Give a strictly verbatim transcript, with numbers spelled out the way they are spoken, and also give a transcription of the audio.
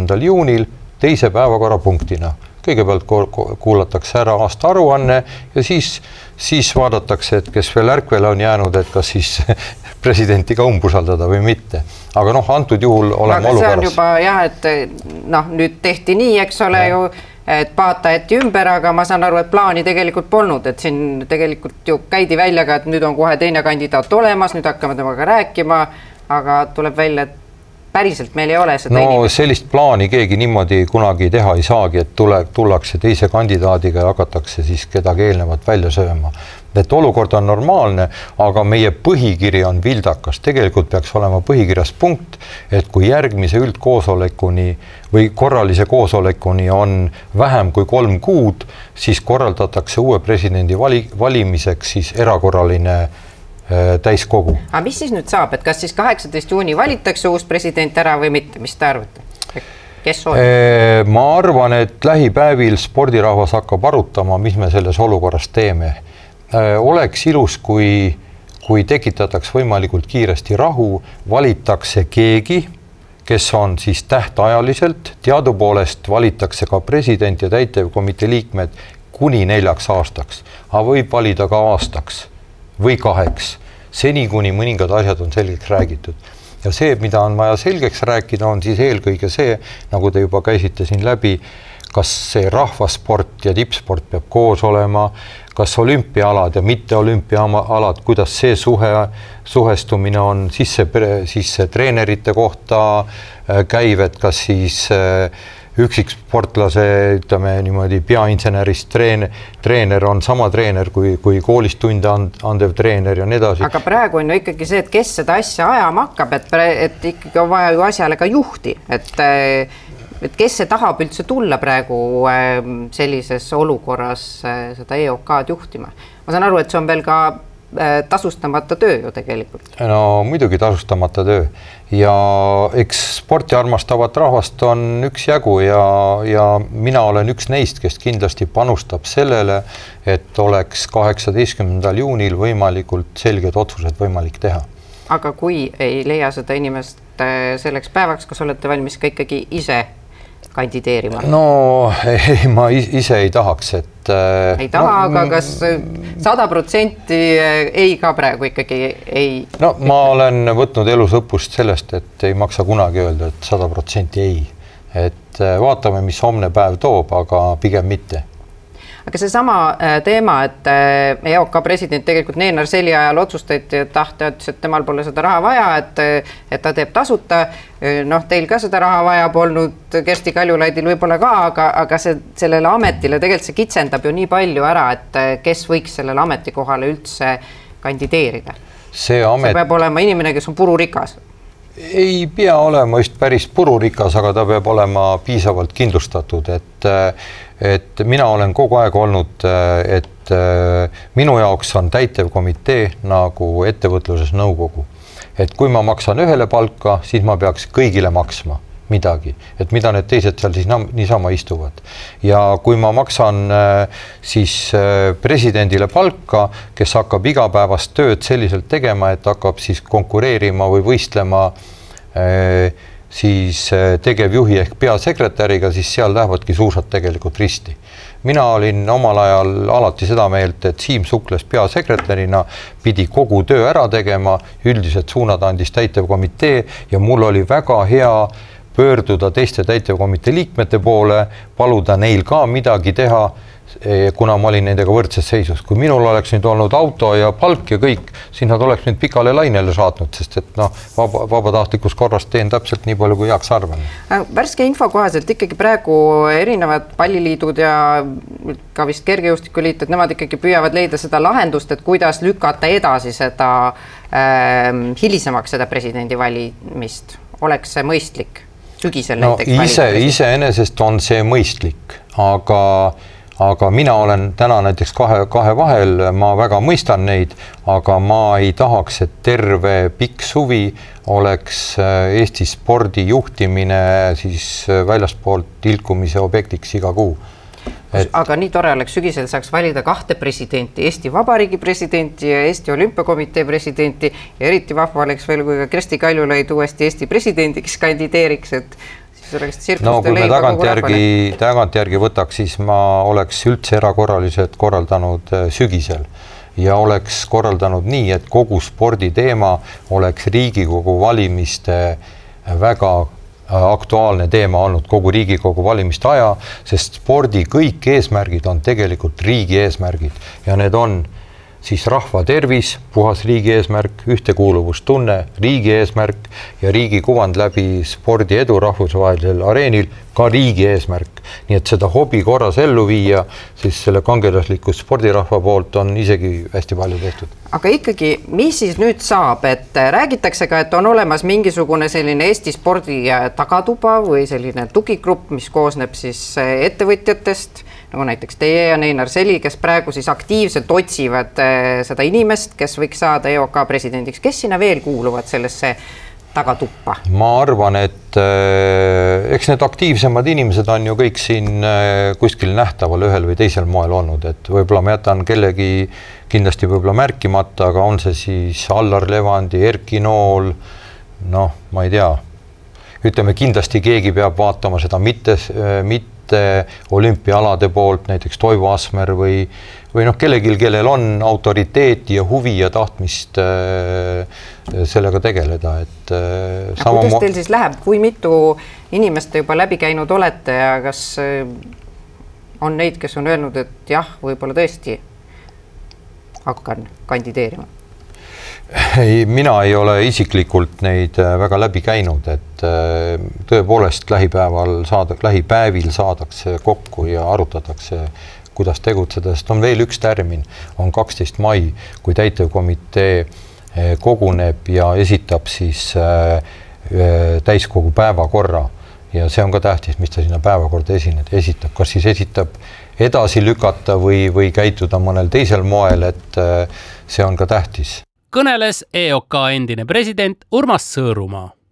kaheksateistkümnendal juunil teise päevakorrapunktina. Kõigepealt kuulatakse ära aasta aruanne ja siis, siis vaadatakse, et kes veel ärkvel on jäänud, et kas siis presidenti ka umbusaldada või mitte. Aga noh, antud juhul oleme olukorras. See on juba jah, et noh, nüüd tehti nii, eks ole ja. ju, et paata eti ümber, aga ma saan aru, et plaani tegelikult polnud, et siin tegelikult ju käidi välja ka, et nüüd on kohe teine kandidaat olemas, nüüd hakkame temaga rääkima, aga tuleb välja, et päriselt meil ei ole seda no, inimest. Sellist plaani keegi niimoodi kunagi teha ei saagi, et tule, tullakse teise kandidaadiga ja hakatakse siis kedagi eelnevat välja sööma. Et olukord on normaalne, aga meie põhikiri on vildakas. Tegelikult peaks olema põhikirjas punkt, et kui järgmise üldkoosolekuni või korralise koosolekuni on vähem kui kolm kuud, siis korraldatakse uue presidendi vali, valimiseks siis erakorraline täiskogu. Aga mis siis nüüd saab, et kas siis kaheksateist juuni valitakse uus president ära või mitte, mis te arvate? Kes soovib? Ma arvan, et lähipäevil spordirahvas hakkab arutama, mis me selles olukorras teeme. Oleks ilus, kui, kui tekitataks võimalikult kiiresti rahu, valitakse keegi, kes on siis tähtajaliselt, teadupoolest valitakse ka president ja täitevkomitee liikmed kuni neljaks aastaks, aga võib valida ka aastaks või kaheks, seni kuni mõningad asjad on selgeks räägitud. Ja see, mida on vaja selgeks rääkida, on siis eelkõige see, nagu te juba käisite siin läbi, kas see rahvasport ja tippsport peab koos olema, kas olümpiaalad ja mitte olümpiaalad, kuidas see suhe, suhestumine on, siis see, siis see treenerite kohta käivad, kas siis üksiksportlase, ütleme niimoodi peainsenerist treen, treener on sama treener kui, kui koolist tunde andev treener ja nii edasi. Aga praegu on ju ikkagi see, et kes seda asja ajama hakkab, et, et ikkagi on vaja ju asjale ka juhti, et, et kes see tahab üldse tulla praegu sellises olukorras seda E O K-d juhtima. Ma saan aru, et see on veel ka tasustamata töö ju tegelikult. No muidugi tasustamata töö ja eks sporti armastavat rahvast on üks jagu ja, ja mina olen üks neist, kes kindlasti panustab sellele, et oleks kaheksateistkümnendal juunil võimalikult selged otsused võimalik teha. Aga kui ei leia seda inimest selleks päevaks, kas olete valmis ka ikkagi ise kandideerima? No ei, ma ise ei tahaks, et... Ei taha, no, aga kas sada protsenti ei ka praegu ikkagi ei... No ma olen võtnud elus õppust sellest, et ei maksa kunagi öelda, et sada protsenti ei. Et vaatame, mis homne päev toob, aga pigem mitte. Aga see sama teema, et E O K president tegelikult Neenar Seli ajal otsustati, et tahte ütles, et temal pole seda raha vaja, et, et ta teeb tasuta. Noh, teil ka seda raha vaja polnud, Kersti Kaljulaidil võib-olla ka, aga, aga see, sellele ametile tegelikult see kitsendab ju nii palju ära, et kes võiks sellele ametikohale üldse kandideerida. See, amet... see peab olema inimene, kes on pururikas. Ei pea olema just päris pururikas, aga ta peab olema piisavalt kindlustatud, et et mina olen kogu aeg olnud, et minu jaoks on täitevkomitee nagu ettevõtluses nõukogu. Et kui ma maksan ühele palka, siis ma peaks kõigile maksma midagi, et mida need teised seal siis niisama istuvad. Ja kui ma maksan siis presidendile palka, kes hakkab igapäevast tööd selliselt tegema, et hakkab siis konkureerima või võistlema siis tegevjuhi ehk peasekretäriga, siis seal lähevadki suusad tegelikult risti. Mina olin omal ajal alati seda meelt, et Siim Sukles peasekretärina pidi kogu töö ära tegema, üldised suunad andis täitevkomitee ja mul oli väga hea pöörduda teiste täitevkomitee liikmete poole, paluda neil ka midagi teha, kuna ma olin nendega võrdses seisus. Kui minul oleks nüüd olnud auto ja palk ja kõik, siis nad oleks nüüd pikale lainele saatnud, sest et noh, vaba, vabatahtlikus korras teen täpselt nii palju, kui heaks arvan. Värske info kohaselt ikkagi praegu erinevad palliliidud ja ka vist kergejõustikuliit, et nemad ikkagi püüavad leida seda lahendust, et kuidas lükata edasi seda äh, hilisemaks seda presidendi valimist. Oleks see mõistlik? Sügisel no, näiteks ise, ise enesest on see mõistlik, aga Aga mina olen täna näiteks kahe, kahe vahel, ma väga mõistan neid, aga ma ei tahaks, et terve pikk suvi oleks Eesti spordi juhtimine siis väljaspoolt tilkumise objektiks iga kuu. Et... Aga nii tore oleks sügisel saaks valida kahte presidenti, Eesti Vabariigi presidenti ja Eesti Olümpiakomitee presidenti ja eriti vahva oleks veel, kui ka Kersti Kaljulaid uuesti Eesti presidendiks kandideeriks, et siis oleks tsirkust no kui me leiba kogu tagantjärgi, tagantjärgi võtaks, siis ma oleks üldse erakorraliselt korraldanud sügisel ja oleks korraldanud nii, et kogu sporditeema oleks Riigikogu valimiste väga aktuaalne teema olnud kogu Riigikogu valimiste aja, sest spordi kõik eesmärgid on tegelikult riigi eesmärgid ja need on siis rahva tervis, puhas riigi eesmärk, ühtekuuluvustunne, riigi eesmärk ja riigi kuvand läbi spordi edu rahvusvahelisel areenil ka riigi eesmärk. Nii et seda hobi korras ellu viia, siis selle kangelasliku spordirahva poolt on isegi hästi palju tehtud. Aga ikkagi, mis siis nüüd saab, et räägitakse ka, et on olemas mingisugune selline Eesti spordi tagatuba või selline tugigrupp, mis koosneb siis ettevõtjatest, nagu näiteks teie ja Neinar Seli, kes praegu siis aktiivselt otsivad seda inimest, kes võiks saada E O K presidendiks. Kes sinna veel kuuluvad sellesse tagatuppa? Ma arvan, et äh, eks need aktiivsemad inimesed on ju kõik siin äh, kuskil nähtaval ühel või teisel moel olnud, et võib-olla ma jätan kellegi kindlasti võib-olla märkimata, aga on see siis Allar Levandi, Erki Nool, noh, ma ei tea, ütleme kindlasti keegi peab vaatama seda mitte, mitte olümpiaalade poolt, näiteks Toivo Asmer või, või noh, kellegil, kellel on autoriteeti ja huvi ja tahtmist äh, sellega tegeleda. Et, äh, sama kuidas teil siis läheb, kui mitu inimest juba läbi käinud olete ja kas äh, on neid, kes on öelnud, et jah, võib-olla tõesti hakkan kandideerima? Ei, mina ei ole isiklikult neid väga läbi käinud, et tõepoolest lähipäeval saada, lähipäevil saadakse kokku ja arutatakse, kuidas tegutseda, sest on veel üks termin, on kaksteist mai, kui täitevkomitee koguneb ja esitab siis täiskogu päevakorra ja see on ka tähtis, mis ta sinna päevakorda esined, esitab, kas siis esitab edasi lükata või, või käituda mõnel teisel moel, et see on ka tähtis. Kõneles E O K endine president Urmas Sõõrumaa.